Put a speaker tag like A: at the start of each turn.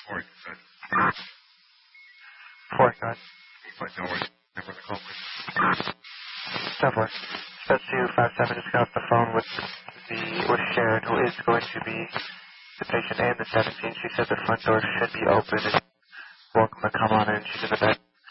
A: 4, good.
B: 4, good.
A: But no worries. Never the call, please.
B: 7. Step 257 just got off the phone with Sharon, who is going to be the patient and the 17. She said the front door should be open and welcome to come on in. She's in the bed.